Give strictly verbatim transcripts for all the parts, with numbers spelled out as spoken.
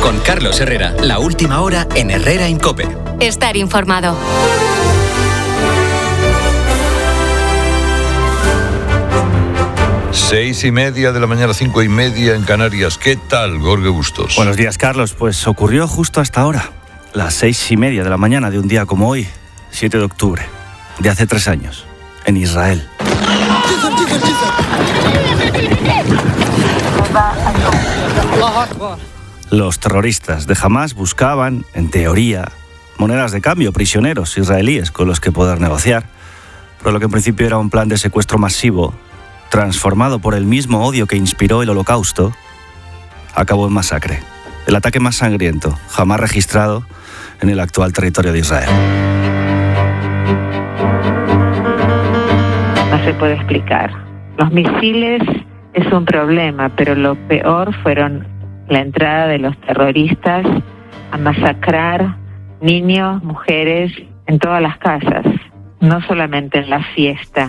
Con Carlos Herrera, la última hora en Herrera en COPE. Estar informado. Seis y media de la mañana, cinco y media en Canarias. ¿Qué tal, Jorge Bustos? Buenos días, Carlos. Pues ocurrió justo hasta ahora, las seis y media de la mañana de un día como hoy, siete de octubre, de hace tres años, en Israel. Los terroristas de Hamás buscaban, en teoría, monedas de cambio, prisioneros israelíes con los que poder negociar, pero lo que en principio era un plan de secuestro masivo, transformado por el mismo odio que inspiró el Holocausto, acabó en masacre. El ataque más sangriento jamás registrado en el actual territorio de Israel. No se puede explicar. Los misiles es un problema, pero lo peor fueron la entrada de los terroristas a masacrar niños, mujeres, en todas las casas, no solamente en la fiesta.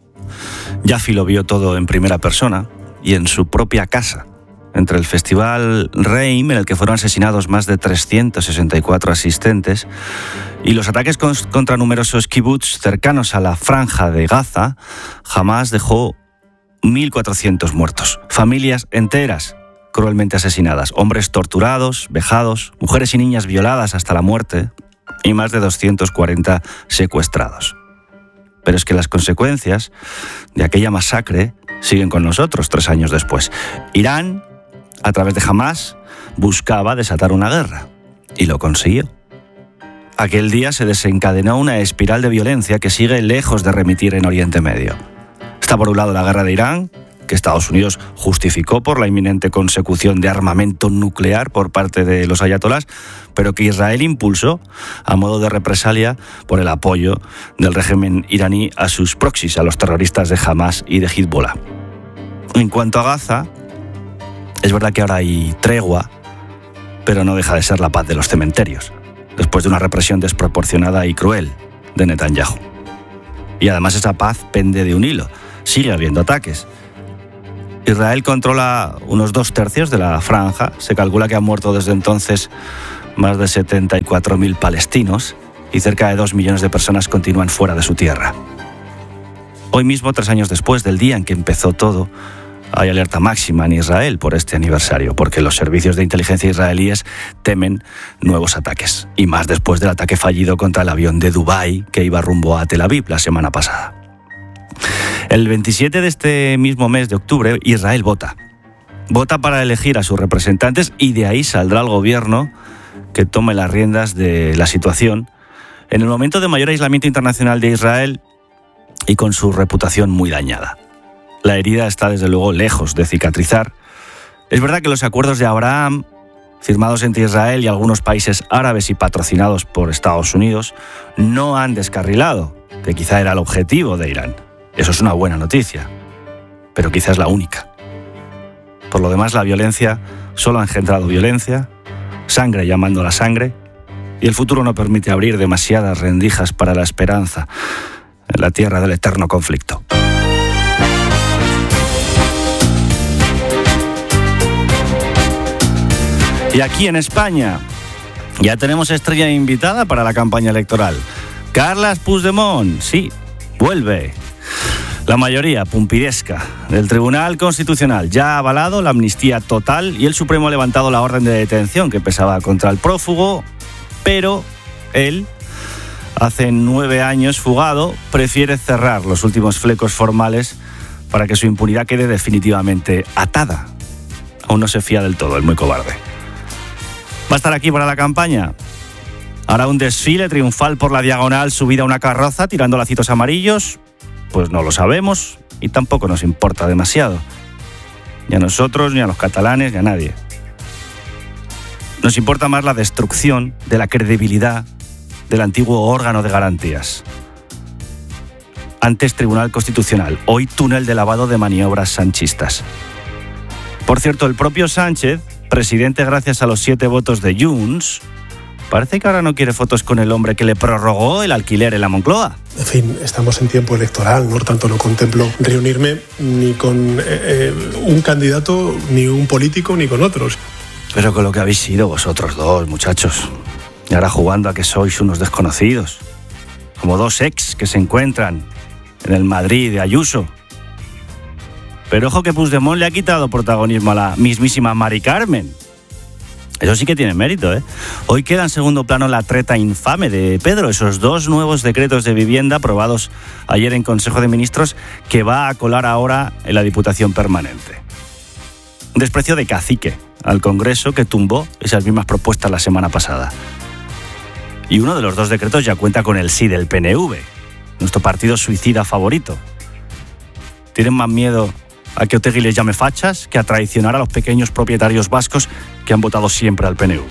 Jaffi lo vio todo en primera persona y en su propia casa, entre el Festival Reim, en el que fueron asesinados más de trescientos sesenta y cuatro asistentes, y los ataques contra numerosos kibbutz cercanos a la franja de Gaza. Hamás dejó mil cuatrocientos muertos, familias enteras cruelmente asesinadas, hombres torturados, vejados, mujeres y niñas violadas hasta la muerte y más de doscientos cuarenta secuestrados. Pero es que las consecuencias de aquella masacre siguen con nosotros tres años después. Irán, a través de Hamás, buscaba desatar una guerra y lo consiguió. Aquel día se desencadenó una espiral de violencia que sigue lejos de remitir en Oriente Medio. Está por un lado la guerra de Irán, que Estados Unidos justificó por la inminente consecución de armamento nuclear por parte de los ayatolás, pero que Israel impulsó a modo de represalia por el apoyo del régimen iraní a sus proxies, a los terroristas de Hamás y de Hezbollah. En cuanto a Gaza, es verdad que ahora hay tregua, pero no deja de ser la paz de los cementerios, después de una represión desproporcionada y cruel de Netanyahu. Y además esa paz pende de un hilo. Sigue habiendo ataques. Israel controla unos dos tercios de la franja. Se calcula que han muerto desde entonces más de setenta y cuatro mil palestinos y cerca de dos millones de personas continúan fuera de su tierra. Hoy mismo, tres años después del día en que empezó todo, hay alerta máxima en Israel por este aniversario, porque los servicios de inteligencia israelíes temen nuevos ataques, y más después del ataque fallido contra el avión de Dubái que iba rumbo a Tel Aviv la semana pasada. El veintisiete de este mismo mes de octubre, Israel vota. Vota para elegir a sus representantes y de ahí saldrá el gobierno que tome las riendas de la situación en el momento de mayor aislamiento internacional de Israel y con su reputación muy dañada. La herida está desde luego lejos de cicatrizar. Es verdad que los acuerdos de Abraham, firmados entre Israel y algunos países árabes y patrocinados por Estados Unidos, no han descarrilado, que quizá era el objetivo de Irán. Eso es una buena noticia, pero quizás la única. Por lo demás, la violencia solo ha engendrado violencia, sangre llamando a la sangre, y el futuro no permite abrir demasiadas rendijas para la esperanza en la tierra del eterno conflicto. Y aquí en España ya tenemos estrella invitada para la campaña electoral. Carles Puigdemont, sí, vuelve. La mayoría pumpiresca del Tribunal Constitucional ya ha avalado la amnistía total y el Supremo ha levantado la orden de detención que pesaba contra el prófugo, pero él, hace nueve años fugado, prefiere cerrar los últimos flecos formales para que su impunidad quede definitivamente atada. Aún no se fía del todo, el muy cobarde. ¿Va a estar aquí para la campaña? ¿Hará un desfile triunfal por la diagonal subida a una carroza tirando lacitos amarillos? Pues no lo sabemos y tampoco nos importa demasiado. Ni a nosotros, ni a los catalanes, ni a nadie. Nos importa más la destrucción de la credibilidad del antiguo órgano de garantías. Antes Tribunal Constitucional, hoy túnel de lavado de maniobras sanchistas. Por cierto, el propio Sánchez, presidente gracias a los siete votos de Junts, parece que ahora no quiere fotos con el hombre que le prorrogó el alquiler en la Moncloa. En fin, estamos en tiempo electoral, por tanto no contemplo reunirme ni con eh, un candidato, ni un político, ni con otros. Pero con lo que habéis sido vosotros dos, muchachos. Y ahora jugando a que sois unos desconocidos. Como dos ex que se encuentran en el Madrid de Ayuso. Pero ojo que Puigdemont le ha quitado protagonismo a la mismísima Mari Carmen. Eso sí que tiene mérito, ¿eh? Hoy queda en segundo plano la treta infame de Pedro, esos dos nuevos decretos de vivienda aprobados ayer en Consejo de Ministros que va a colar ahora en la Diputación Permanente. Un desprecio de cacique al Congreso que tumbó esas mismas propuestas la semana pasada. Y uno de los dos decretos ya cuenta con el sí del P N V, nuestro partido suicida favorito. Tienen más miedo a que Otegi les llame fachas que a traicionar a los pequeños propietarios vascos que han votado siempre al P N V.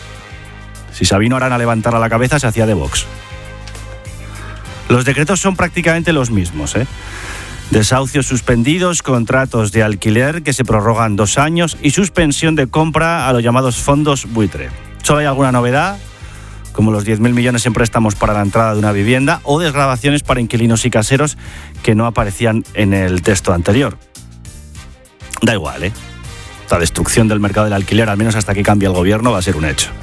Si Sabino Arana levantara la cabeza, se hacía de Vox. Los decretos son prácticamente los mismos, ¿eh? Desahucios suspendidos, contratos de alquiler que se prorrogan dos años y suspensión de compra a los llamados fondos buitre. Solo hay alguna novedad, como los diez mil millones en préstamos para la entrada de una vivienda o desgravaciones para inquilinos y caseros que no aparecían en el texto anterior. Da igual, ¿eh? La destrucción del mercado del alquiler, al menos hasta que cambie el gobierno, va a ser un hecho.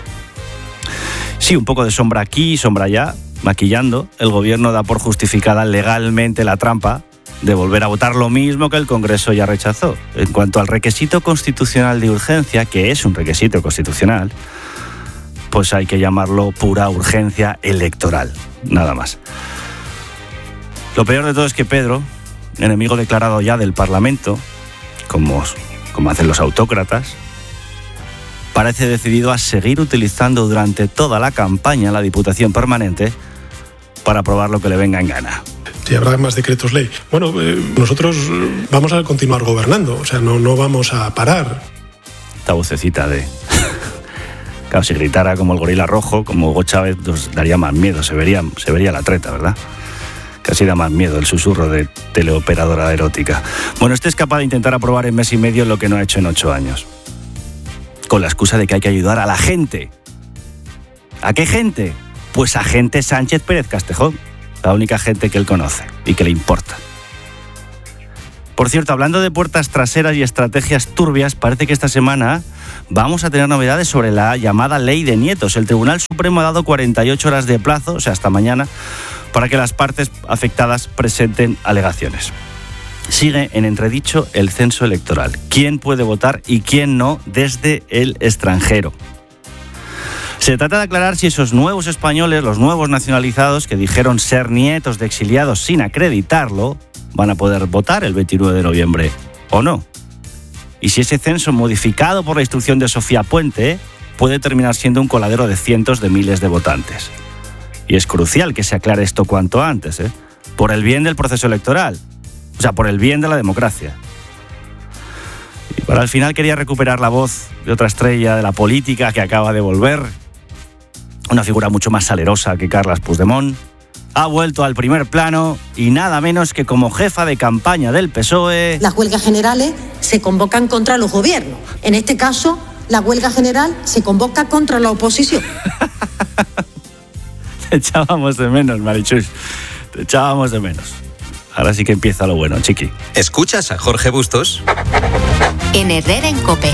Sí, un poco de sombra aquí y sombra allá, maquillando. El gobierno da por justificada legalmente la trampa de volver a votar lo mismo que el Congreso ya rechazó. En cuanto al requisito constitucional de urgencia, que es un requisito constitucional, pues hay que llamarlo pura urgencia electoral, nada más. Lo peor de todo es que Pedro, enemigo declarado ya del Parlamento, como, como hacen los autócratas, parece decidido a seguir utilizando durante toda la campaña la Diputación Permanente para aprobar lo que le venga en gana. Si habrá más decretos ley. Bueno, eh, nosotros vamos a continuar gobernando, o sea, no, no vamos a parar. Esta vocecita de... Claro, si gritara como el gorila rojo, como Hugo Chávez, nos daría más miedo, se vería, se vería la treta, ¿verdad? Casi da más miedo el susurro de teleoperadora erótica. Bueno, este es capaz de intentar aprobar en mes y medio lo que no ha hecho en ocho años. Con la excusa de que hay que ayudar a la gente. ¿A qué gente? Pues a gente Sánchez Pérez Castejón, la única gente que él conoce y que le importa. Por cierto, hablando de puertas traseras y estrategias turbias, parece que esta semana vamos a tener novedades sobre la llamada ley de nietos. El Tribunal Supremo ha dado cuarenta y ocho horas de plazo, o sea, hasta mañana, para que las partes afectadas presenten alegaciones. Sigue en entredicho el censo electoral. ¿Quién puede votar y quién no desde el extranjero? Se trata de aclarar si esos nuevos españoles, los nuevos nacionalizados que dijeron ser nietos de exiliados sin acreditarlo, van a poder votar el veintinueve de noviembre o no. Y si ese censo modificado por la instrucción de Sofía Puente puede terminar siendo un coladero de cientos de miles de votantes. Y es crucial que se aclare esto cuanto antes, ¿eh? Por el bien del proceso electoral, o sea, por el bien de la democracia. Y para el final quería recuperar la voz de otra estrella de la política que acaba de volver, una figura mucho más salerosa que Carles Puigdemont. Ha vuelto al primer plano y nada menos que como jefa de campaña del P S O E. Las huelgas generales se convocan contra los gobiernos. En este caso, la huelga general se convoca contra la oposición. Te echábamos de menos, Marichus. Te echábamos de menos. Ahora sí que empieza lo bueno, chiqui. ¿Escuchas a Jorge Bustos? En Herrera en COPE.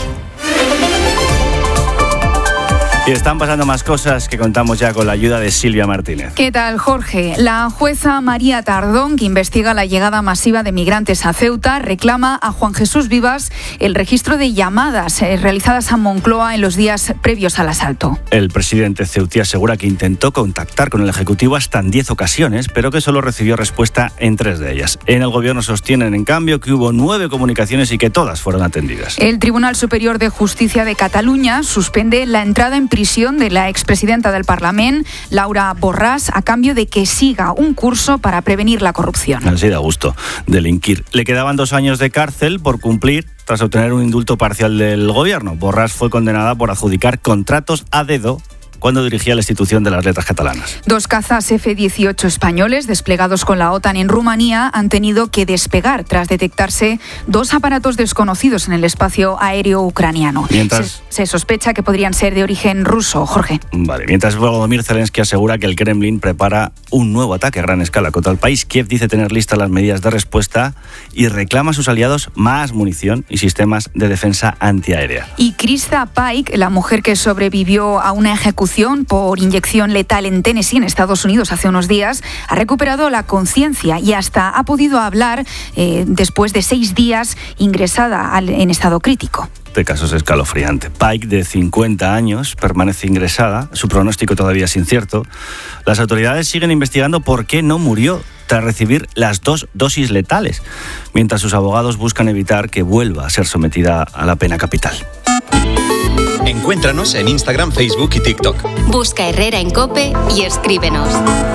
Y están pasando más cosas que contamos ya con la ayuda de Silvia Martínez. ¿Qué tal, Jorge? La jueza María Tardón, que investiga la llegada masiva de migrantes a Ceuta, reclama a Juan Jesús Vivas el registro de llamadas eh, realizadas a Moncloa en los días previos al asalto. El presidente ceutí asegura que intentó contactar con el Ejecutivo hasta en diez ocasiones, pero que solo recibió respuesta en tres de ellas. En el Gobierno sostienen, en cambio, que hubo nueve comunicaciones y que todas fueron atendidas. El Tribunal Superior de Justicia de Cataluña suspende la entrada en prisión de la expresidenta del Parlament, Laura Borràs, a cambio de que siga un curso para prevenir la corrupción. Así da gusto delinquir. Le quedaban dos años de cárcel por cumplir tras obtener un indulto parcial del gobierno. Borràs fue condenada por adjudicar contratos a dedo cuando dirigía la institución de las letras catalanas. Dos cazas F dieciocho españoles desplegados con la OTAN en Rumanía han tenido que despegar tras detectarse dos aparatos desconocidos en el espacio aéreo ucraniano. Mientras... Se, se sospecha que podrían ser de origen ruso. Jorge. Vale, mientras Volodymyr Zelensky asegura que el Kremlin prepara un nuevo ataque a gran escala contra el país, Kiev dice tener listas las medidas de respuesta y reclama a sus aliados más munición y sistemas de defensa antiaérea. Y Krista Pike, la mujer que sobrevivió a una ejecución por inyección letal en Tennessee, en Estados Unidos, hace unos días, ha recuperado la conciencia y hasta ha podido hablar eh, después de seis días ingresada al, en estado crítico. Este caso es escalofriante. Pike, de cincuenta años, permanece ingresada. Su pronóstico todavía es incierto. Las autoridades siguen investigando por qué no murió tras recibir las dos dosis letales, mientras sus abogados buscan evitar que vuelva a ser sometida a la pena capital. Encuéntranos en Instagram, Facebook y TikTok. Busca Herrera en COPE y escríbenos.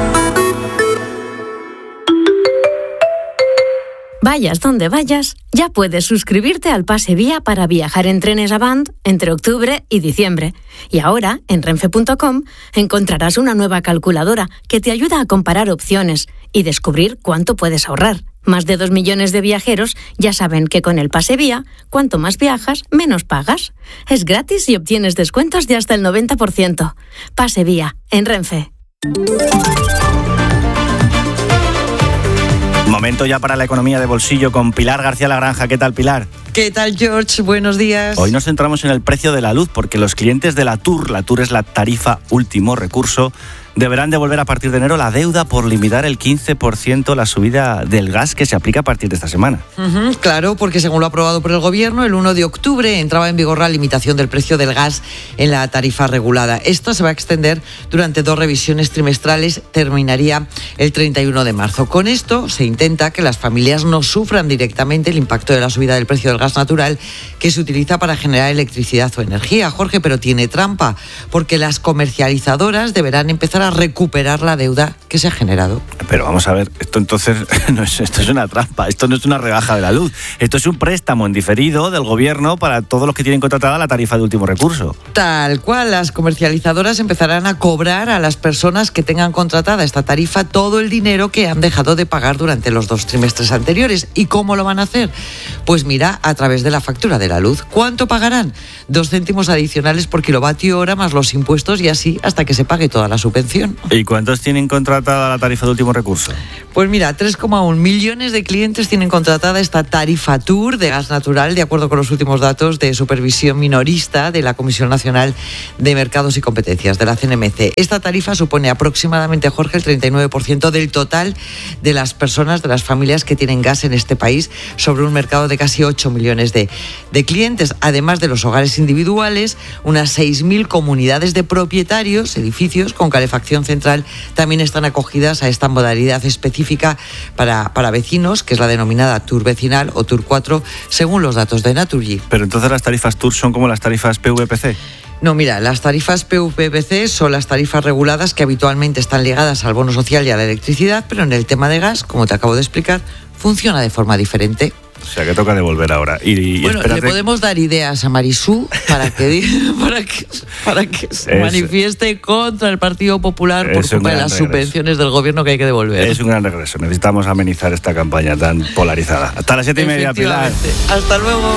Vayas donde vayas, ya puedes suscribirte al Pase Vía para viajar en trenes Avant entre octubre y diciembre. Y ahora, en renfe punto com, encontrarás una nueva calculadora que te ayuda a comparar opciones y descubrir cuánto puedes ahorrar. Más de dos millones de viajeros ya saben que con el Pase Vía, cuanto más viajas, menos pagas. Es gratis y obtienes descuentos de hasta el noventa por ciento. Pase Vía, en Renfe. Momento ya para la economía de bolsillo con Pilar García Lagranja. ¿Qué tal, Pilar? ¿Qué tal, George? Buenos días. Hoy nos centramos en el precio de la luz porque los clientes de la TUR, la TUR es la tarifa último recurso, deberán devolver a partir de enero la deuda por limitar el quince por ciento la subida del gas que se aplica a partir de esta semana. Uh-huh, claro, porque según lo aprobado por el Gobierno, el uno de octubre entraba en vigor la limitación del precio del gas en la tarifa regulada. Esto se va a extender durante dos revisiones trimestrales, terminaría el treinta y uno de marzo. Con esto se intenta que las familias no sufran directamente el impacto de la subida del precio del gas natural que se utiliza para generar electricidad o energía, Jorge, pero tiene trampa, porque las comercializadoras deberán empezar a recuperar la deuda que se ha generado. Pero vamos a ver, esto entonces no es, esto es una trampa, esto no es una rebaja de la luz, esto es un préstamo en diferido del Gobierno para todos los que tienen contratada la tarifa de último recurso. Tal cual, las comercializadoras empezarán a cobrar a las personas que tengan contratada esta tarifa todo el dinero que han dejado de pagar durante los dos trimestres anteriores. ¿Y cómo lo van a hacer? Pues mira, a través de la factura de la luz. ¿Cuánto pagarán? Dos céntimos adicionales por kilovatio hora más los impuestos y así hasta que se pague toda la subvención. ¿Y cuántos tienen contratada la tarifa de último recurso? Pues mira, tres coma uno millones de clientes tienen contratada esta tarifa TUR de gas natural, de acuerdo con los últimos datos de supervisión minorista de la Comisión Nacional de Mercados y Competencias, de la C N M C. Esta tarifa supone aproximadamente, Jorge, el treinta y nueve por ciento del total de las personas, de las familias que tienen gas en este país, sobre un mercado de casi ocho millones de, de clientes. Además de los hogares individuales, unas seis mil comunidades de propietarios, edificios con calefacción central, también están acogidas a esta modalidad específica para, para vecinos, que es la denominada TUR vecinal o TUR cuatro, según los datos de Naturgy. Pero entonces las tarifas TUR son como las tarifas P V P C. No, mira, las tarifas P V P C son las tarifas reguladas que habitualmente están ligadas al bono social y a la electricidad, pero en el tema de gas, como te acabo de explicar, funciona de forma diferente. O sea, que toca devolver ahora. Y, y bueno, espérate. Le podemos dar ideas a Marisú para que, para que, para que se es, manifieste contra el Partido Popular por culpa de las regreso. subvenciones del Gobierno que hay que devolver. Es un gran regreso. Necesitamos amenizar esta campaña tan polarizada. Hasta las siete y media, Pilar. Hasta luego.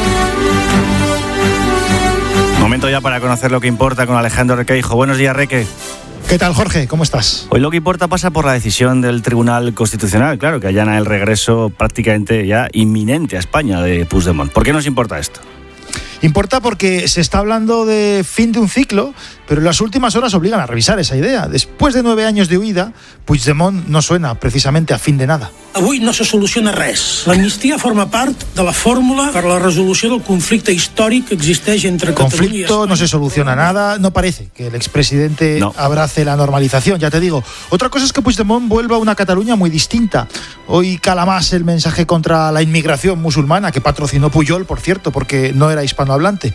Momento ya para conocer lo que importa con Alejandro Requeijo. Buenos días, Reque. ¿Qué tal, Jorge? ¿Cómo estás? Hoy lo que importa pasa por la decisión del Tribunal Constitucional, claro, que allana el regreso prácticamente ya inminente a España de Puigdemont. ¿Por qué nos importa esto? Importa porque se está hablando de fin de un ciclo, pero las últimas horas obligan a revisar esa idea. Después de nueve años de huida, Puigdemont no suena precisamente a fin de nada. Avui no se soluciona res. L'amnistia forma part de la fórmula per a la resolució del conflicte històric que existeix entre Catalunya y España. Conflicto, no se soluciona nada, no parece que el expresidente no. abrace la normalización, ya te digo. Otra cosa es que Puigdemont vuelva a una Cataluña muy distinta. Hoy cala más el mensaje contra la inmigración musulmana que patrocinó Pujol, por cierto, porque no era hispanohablante.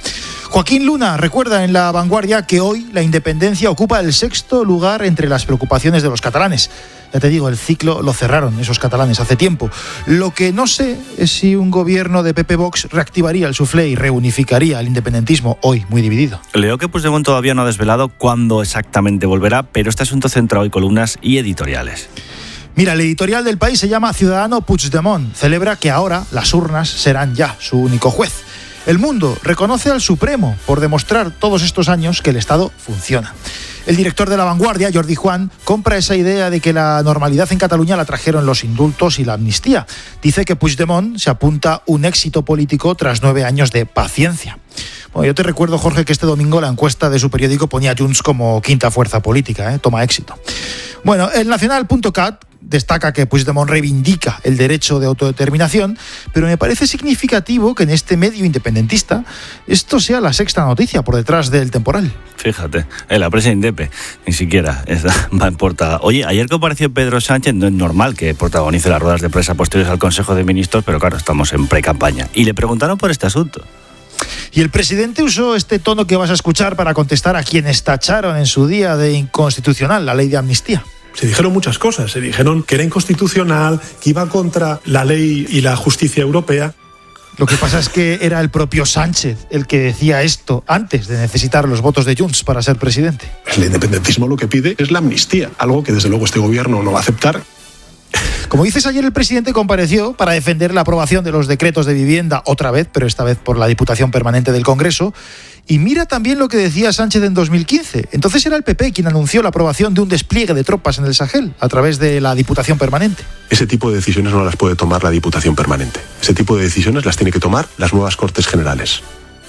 Joaquín Luna recuerda en La Vanguardia que hoy la independencia ocupa el sexto lugar entre las preocupaciones de los catalanes. Ya te digo, el ciclo lo cerraron esos catalanes hace tiempo. Lo que no sé es si un gobierno de P P Vox reactivaría el suflé y reunificaría el independentismo hoy muy dividido. Leo que Puigdemont todavía no ha desvelado cuándo exactamente volverá, pero este asunto centra hoy columnas y editoriales. Mira, el editorial del País se llama Ciudadano Puigdemont. Celebra que ahora las urnas serán ya su único juez. El Mundo reconoce al Supremo por demostrar todos estos años que el Estado funciona. El director de La Vanguardia, Jordi Juan, compra esa idea de que la normalidad en Cataluña la trajeron los indultos y la amnistía. Dice que Puigdemont se apunta un éxito político tras nueve años de paciencia. Bueno, yo te recuerdo, Jorge, que este domingo la encuesta de su periódico ponía a Junts como quinta fuerza política, ¿eh? Toma éxito. Bueno, el Nacional punto cat destaca que Puigdemont reivindica el derecho de autodeterminación, pero me parece significativo que en este medio independentista esto sea la sexta noticia por detrás del temporal. Fíjate, en la prensa indepe, ni siquiera está, va en portada. Oye, ayer que apareció Pedro Sánchez, no es normal que protagonice las ruedas de prensa posteriores al Consejo de Ministros, pero claro, estamos en pre-campaña. Y le preguntaron por este asunto. Y el presidente usó este tono que vas a escuchar para contestar a quienes tacharon en su día de inconstitucional la ley de amnistía. Se dijeron muchas cosas, se dijeron que era inconstitucional, que iba contra la ley y la justicia europea. Lo que pasa es que era el propio Sánchez el que decía esto antes de necesitar los votos de Junts para ser presidente. El independentismo lo que pide es la amnistía, algo que desde luego este gobierno no va a aceptar. Como dices, ayer el presidente compareció para defender la aprobación de los decretos de vivienda otra vez, pero esta vez por la Diputación Permanente del Congreso. Y mira también lo que decía Sánchez en dos mil quince. Entonces era el P P quien anunció la aprobación de un despliegue de tropas en el Sahel a través de la Diputación Permanente. Ese tipo de decisiones no las puede tomar la Diputación Permanente. Ese tipo de decisiones las tiene que tomar las nuevas Cortes Generales.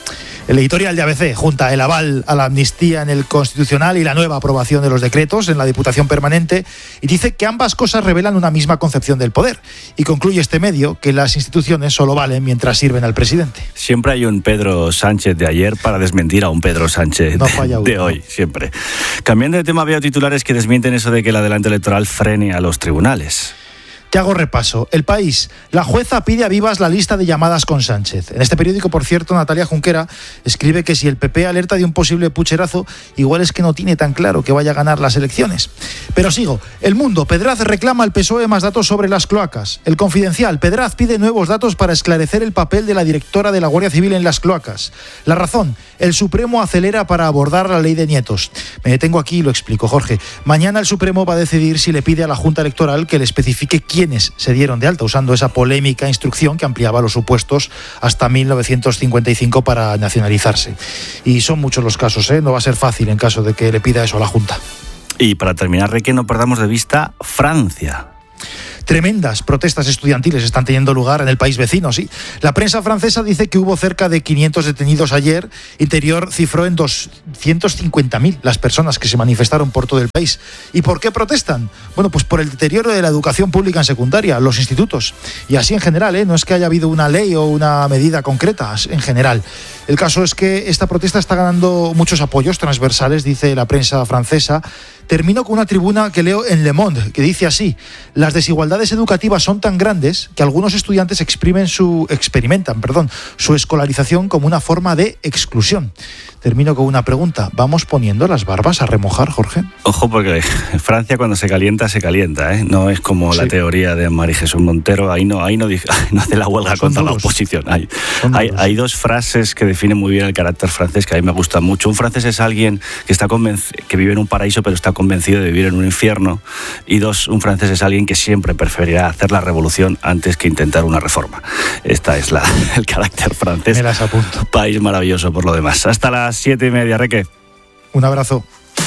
El editorial de A B C junta el aval a la amnistía en el Constitucional y la nueva aprobación de los decretos en la Diputación Permanente y dice que ambas cosas revelan una misma concepción del poder. Y concluye este medio que las instituciones solo valen mientras sirven al presidente. Siempre hay un Pedro Sánchez de ayer para desmentir a un Pedro Sánchez no falla de, de hoy, siempre. Cambiando de tema, veo titulares que desmienten eso de que el adelanto electoral frene a los tribunales. Te hago repaso. El País. La jueza pide a vivas la lista de llamadas con Sánchez. En este periódico, por cierto, Natalia Junquera escribe que si el P P alerta de un posible pucherazo, igual es que no tiene tan claro que vaya a ganar las elecciones. Pero sigo. El Mundo. Pedraz reclama al P S O E más datos sobre las cloacas. El Confidencial. Pedraz pide nuevos datos para esclarecer el papel de la directora de la Guardia Civil en las cloacas. La Razón. El Supremo acelera para abordar la ley de nietos. Me detengo aquí y lo explico, Jorge. Mañana el Supremo va a decidir si le pide a la Junta Electoral que le especifique quién quienes se dieron de alta usando esa polémica instrucción que ampliaba los supuestos hasta mil novecientos cincuenta y cinco para nacionalizarse. Y son muchos los casos, ¿eh? No va a ser fácil en caso de que le pida eso a la Junta. Y para terminar, Reque, no perdamos de vista Francia. Tremendas protestas estudiantiles están teniendo lugar en el país vecino, sí. La prensa francesa dice que hubo cerca de quinientos detenidos ayer. Interior cifró en doscientos cincuenta mil las personas que se manifestaron por todo el país. ¿Y por qué protestan? Bueno, pues por el deterioro de la educación pública en secundaria, los institutos. Y así en general, ¿eh? No es que haya habido una ley o una medida concreta, en general. El caso es que esta protesta está ganando muchos apoyos transversales, dice la prensa francesa. Termino con una tribuna que leo en Le Monde, que dice así: las desigualdades educativas son tan grandes que algunos estudiantes exprimen su, experimentan perdón, su escolarización como una forma de exclusión. Termino con una pregunta. ¿Vamos poniendo las barbas a remojar, Jorge? Ojo, porque Francia cuando se calienta, se calienta, ¿eh? No es como sí. La teoría de María Jesús Montero. Ahí no, ahí no, no hace la huelga son contra duros. La oposición. Hay, hay, hay dos frases que definen muy bien el carácter francés que a mí me gustan mucho. Un francés es alguien que, está convenc- que vive en un paraíso pero está convencido de vivir en un infierno. Y dos, un francés es alguien que siempre preferirá hacer la revolución antes que intentar una reforma. Esta es la, el carácter francés. Me las apunto. País maravilloso por lo demás. Hasta las siete y media, Reque. Un abrazo.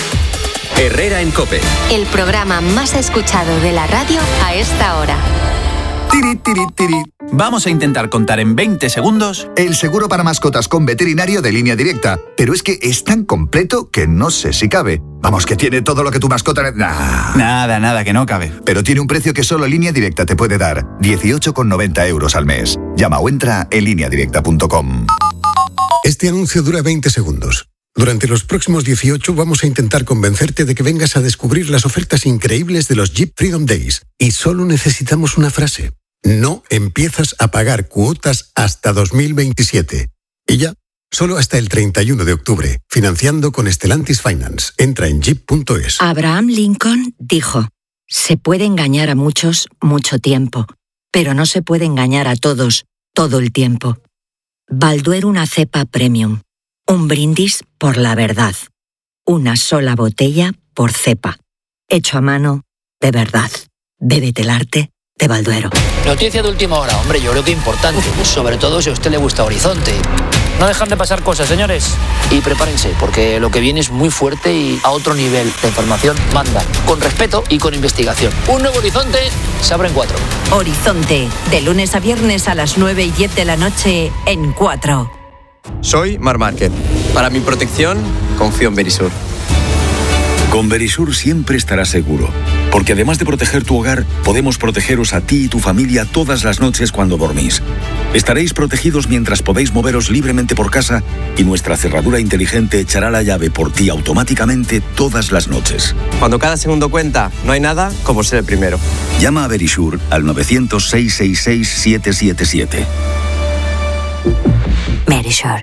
Herrera en COPE. El programa más escuchado de la radio a esta hora. Tiri, tiri, tiri. Vamos a intentar contar en veinte segundos el seguro para mascotas con veterinario de Línea Directa. Pero es que es tan completo que no sé si cabe. Vamos, que tiene todo lo que tu mascota... Nah. Nada, nada, que no cabe. Pero tiene un precio que solo Línea Directa te puede dar. dieciocho con noventa euros al mes. Llama o entra en línea directa punto com. Este anuncio dura veinte segundos. Durante los próximos dieciocho vamos a intentar convencerte de que vengas a descubrir las ofertas increíbles de los Jeep Freedom Days. Y solo necesitamos una frase. No empiezas a pagar cuotas hasta dos mil veintisiete. Y ya, Solo hasta el treinta y uno de octubre. Financiando con Stellantis Finance. Entra en jeep punto es. Abraham Lincoln dijo: se puede engañar a muchos mucho tiempo, pero no se puede engañar a todos todo el tiempo. Balduero, una cepa premium. Un brindis por la verdad. Una sola botella por cepa. Hecho a mano de verdad. Bébete el arte de Balduero. Noticia de última hora, hombre, yo creo que importante, sobre todo si a usted le gusta Horizonte. No dejan de pasar cosas, señores. Y prepárense, porque lo que viene es muy fuerte y a otro nivel. La información manda, con respeto y con investigación. Un nuevo Horizonte se abre en cuatro. Horizonte, de lunes a viernes a las nueve y diez de la noche en cuatro. Soy Mar Márquez. Para mi protección, confío en Verisur. Con Verisur siempre estarás seguro, porque además de proteger tu hogar, podemos protegeros a ti y tu familia todas las noches cuando dormís. Estaréis protegidos mientras podéis moveros libremente por casa y nuestra cerradura inteligente echará la llave por ti automáticamente todas las noches. Cuando cada segundo cuenta, no hay nada como ser el primero. Llama a Verisur al nueve cero cero, seis seis seis, siete siete siete. Verisur.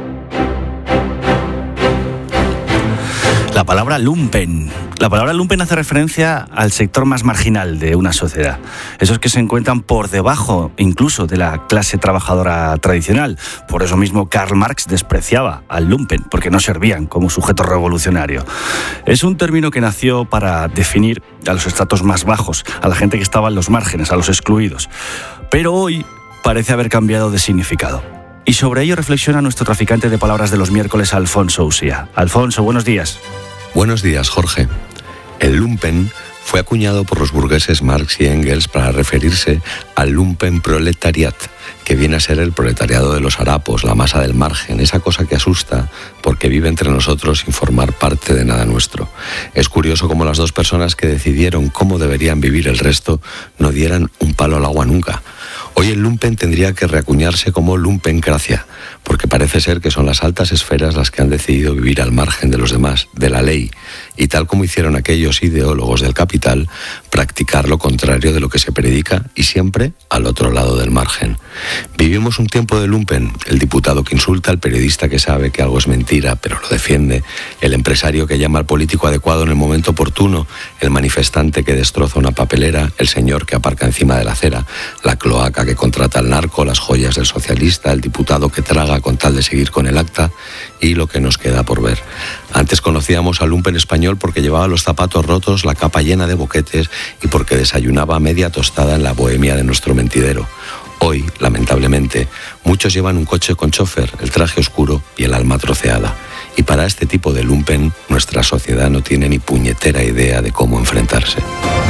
La palabra lumpen. La palabra lumpen hace referencia al sector más marginal de una sociedad. Esos que se encuentran por debajo incluso de la clase trabajadora tradicional. Por eso mismo Karl Marx despreciaba al lumpen, porque no servían como sujeto revolucionario. Es un término que nació para definir a los estratos más bajos, a la gente que estaba en los márgenes, a los excluidos. Pero hoy parece haber cambiado de significado. Y sobre ello reflexiona nuestro traficante de palabras de los miércoles, Alfonso Usía. Alfonso, buenos días. Buenos días, Jorge. El lumpen fue acuñado por los burgueses Marx y Engels para referirse al lumpenproletariat, que viene a ser el proletariado de los harapos, la masa del margen, esa cosa que asusta porque vive entre nosotros sin formar parte de nada nuestro. Es curioso cómo las dos personas que decidieron cómo deberían vivir el resto no dieran un palo al agua nunca. Hoy el lumpen tendría que reacuñarse como lumpencracia, porque parece ser que son las altas esferas las que han decidido vivir al margen de los demás, de la ley, y tal como hicieron aquellos ideólogos del capital, practicar lo contrario de lo que se predica y siempre al otro lado del margen. Vivimos un tiempo de lumpen, el diputado que insulta al periodista que sabe que algo es mentira, pero lo defiende, el empresario que llama al político adecuado en el momento oportuno, el manifestante que destroza una papelera, el señor que aparca encima de la acera, la cloaca que contrata al narco, las joyas del socialista, el diputado que traga con tal de seguir con el acta y lo que nos queda por ver. Antes conocíamos al lumpen español porque llevaba los zapatos rotos, la capa llena de boquetes y porque desayunaba media tostada en la bohemia de nuestro mentidero. Hoy, lamentablemente, muchos llevan un coche con chofer, el traje oscuro y el alma troceada. Y para este tipo de lumpen, nuestra sociedad no tiene ni puñetera idea de cómo enfrentarse.